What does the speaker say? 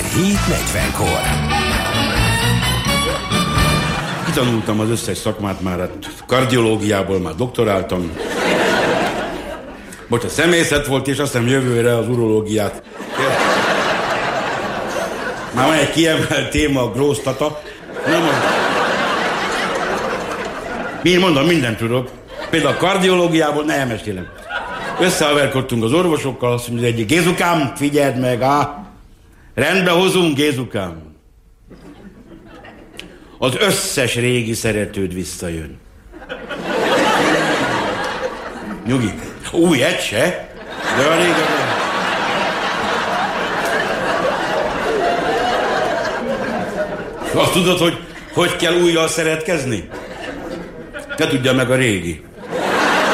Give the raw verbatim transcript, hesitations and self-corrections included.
hét negyvenkor. Kitanultam az összes szakmát már, hát kardiológiából már doktoráltam. Bocs, a személyzet volt, és azt hiszem jövőre az urológiát. Már van egy kiemelt téma, a gróztata. Nem, mi mondom, mindent tudok. Például a kardiológiából, ne elmesélem. Összehaverkodtunk az orvosokkal, azt mondja, egyik, Gézukám, figyeld meg, á! Rendbe hozunk, Gézukám. Az összes régi szeretőd visszajön. Nyugi. Új, egy se? De a régen... Azt tudod, hogy hogy kell újjal szeretkezni? Te tudja meg a régi.